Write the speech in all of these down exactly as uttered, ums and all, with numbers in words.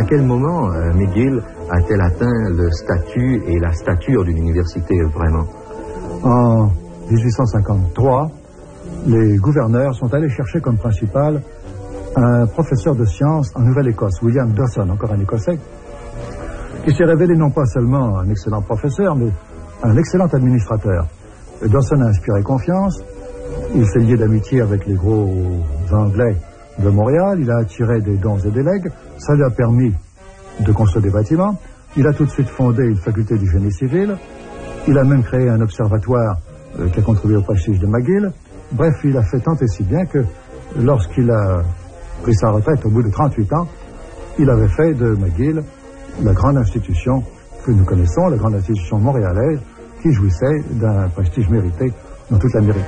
quel moment euh, McGill a-t-elle atteint le statut et la stature d'une université vraiment? En dix-huit cent cinquante-trois, les gouverneurs sont allés chercher comme principal un professeur de sciences en Nouvelle-Écosse, William Dawson, encore un Écossais, qui s'est révélé non pas seulement un excellent professeur, mais un excellent administrateur. Dawson a inspiré confiance, il s'est lié d'amitié avec les gros Anglais de Montréal, il a attiré des dons et des legs, ça lui a permis de construire des bâtiments, il a tout de suite fondé une faculté du génie civil, il a même créé un observatoire euh, qui a contribué au prestige de McGill. Bref, il a fait tant et si bien que lorsqu'il a pris sa retraite au bout de trente-huit ans, il avait fait de McGill la grande institution que nous connaissons, la grande institution montréalaise, qui jouissait d'un prestige mérité dans toute l'Amérique.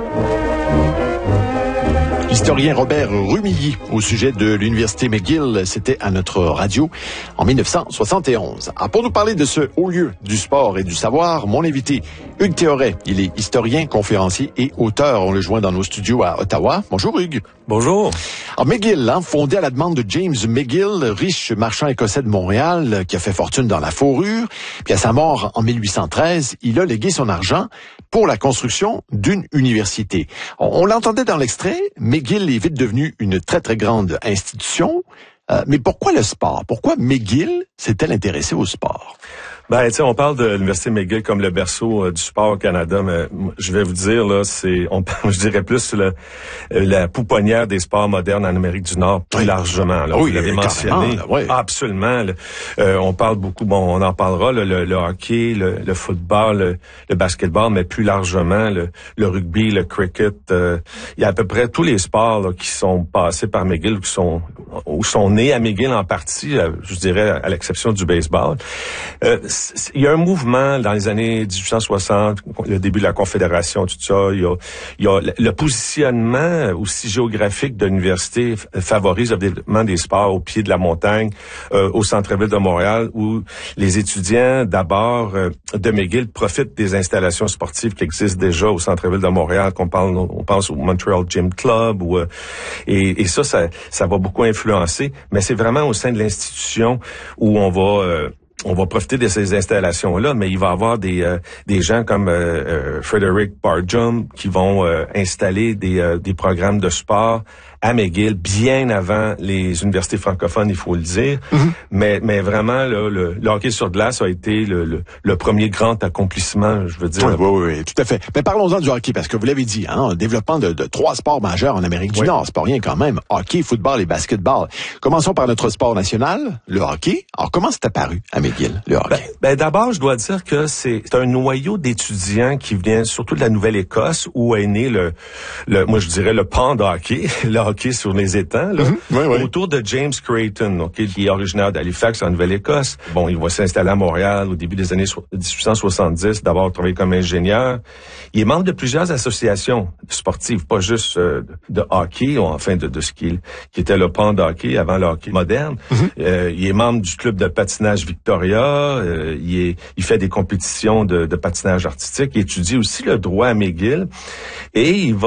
Historien Robert Rumilly au sujet de l'Université McGill, c'était à notre radio en dix-neuf cent soixante et onze. Ah, pour nous parler de ce haut lieu du sport et du savoir, mon invité, Hugues Théoret. Il est historien, conférencier et auteur. On le joint dans nos studios à Ottawa. Bonjour Hugues. Bonjour. Alors McGill, hein, fondé à la demande de James McGill, riche marchand écossais de Montréal, qui a fait fortune dans la fourrure. Puis à sa mort en mille huit cent treize, il a légué son argent pour la construction d'une université. On, on l'entendait dans l'extrait, McGill est vite devenu une très très grande institution. Euh, mais pourquoi le sport? Pourquoi McGill s'est-elle intéressée au sport? Ben, tu sais, on parle de l'Université McGill comme le berceau euh, du sport au Canada, mais je vais vous dire, là, c'est, on, je dirais plus le, la pouponnière des sports modernes en Amérique du Nord, plus oui. largement. Là, oui, vous l'avez mentionné. Là, oui. Absolument. Là, euh, on parle beaucoup, bon, on en parlera, là, le, le hockey, le, le football, le, le basketball, mais plus largement, le, le rugby, le cricket. Euh, il y a à peu près tous les sports là, qui sont passés par McGill, ou qui sont, ou sont nés à McGill en partie, je dirais, à l'exception du baseball. Euh, Il y a un mouvement dans les années dix-huit cent soixante, le début de la Confédération, tout ça. Il y a, il y a le positionnement aussi géographique de l'université favorise le développement des sports au pied de la montagne, euh, au centre-ville de Montréal, où les étudiants, d'abord, euh, de McGill profitent des installations sportives qui existent déjà au centre-ville de Montréal, qu'on parle, on pense au Montreal Gym Club, ou, euh, et, et ça, ça, ça va beaucoup influencer. Mais c'est vraiment au sein de l'institution où on va euh, on va profiter de ces installations-là, mais il va y avoir des euh, des gens comme euh, euh, Frederick Barjum qui vont euh, installer des euh, des programmes de sport à McGill bien avant les universités francophones, il faut le dire. Mm-hmm. Mais mais vraiment là, le, le hockey sur glace a été le, le, le premier grand accomplissement, je veux dire. Oui, oui, oui, tout à fait. Mais parlons-en du hockey, parce que vous l'avez dit, hein, développement de, de trois sports majeurs en Amérique du oui. Nord, c'est pas rien quand même. Hockey, football et basketball. Commençons par notre sport national, le hockey. Alors comment c'est apparu à McGill, le hockey? Ben, ben d'abord, je dois dire que c'est, c'est un noyau d'étudiants qui vient surtout de la Nouvelle-Écosse, où est né le, le moi je dirais le pan de hockey, le hockey sur les étangs, là, mm-hmm. oui, oui. autour de James Creighton, okay, qui est originaire d'Halifax, en Nouvelle-Écosse. Bon, il va s'installer à Montréal au début des années dix-huit cent soixante-dix, d'abord travailler comme ingénieur. Il est membre de plusieurs associations sportives, pas juste euh, de hockey, ou enfin de, de ce qui, qui était le pan de hockey avant le hockey moderne. Mm-hmm. Euh, il est membre du club de patinage Victoria, euh, il, est, il fait des compétitions de, de patinage artistique, il étudie aussi le droit à McGill, et il va